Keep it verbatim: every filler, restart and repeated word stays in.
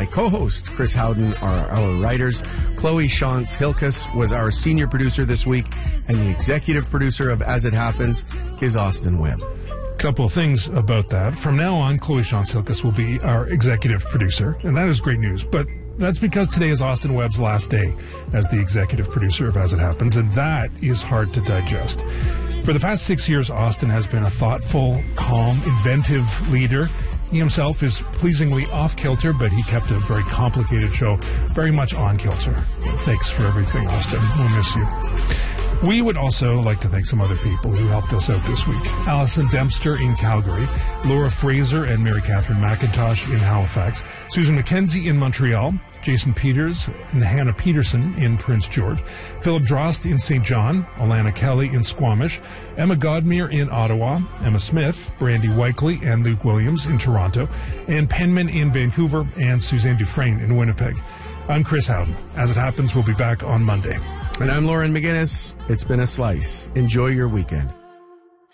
co-host, Chris Howden, are our writers. Chloe Shantz Hilkus was our senior producer this week, and the executive producer of As It Happens is Austin Webb. Couple of things about that. From now on, Chloe Shantz Hilkus will be our executive producer, and that is great news. But that's because today is Austin Webb's last day as the executive producer of As It Happens, and that is hard to digest. For the past six years, Austin has been a thoughtful, calm, inventive leader. He himself is pleasingly off-kilter, but he kept a very complicated show very much on-kilter. Thanks for everything, Austin. We'll miss you. We would also like to thank some other people who helped us out this week. Alison Dempster in Calgary, Laura Fraser and Mary Catherine McIntosh in Halifax, Susan McKenzie in Montreal, Jason Peters and Hannah Peterson in Prince George, Philip Drost in Saint John, Alana Kelly in Squamish, Emma Godmere in Ottawa, Emma Smith, Brandy Weikley and Luke Williams in Toronto, and Penman in Vancouver, and Suzanne Dufresne in Winnipeg. I'm Chris Howden. As It Happens, we'll be back on Monday. And I'm Lauren McGinnis. It's been a slice. Enjoy your weekend.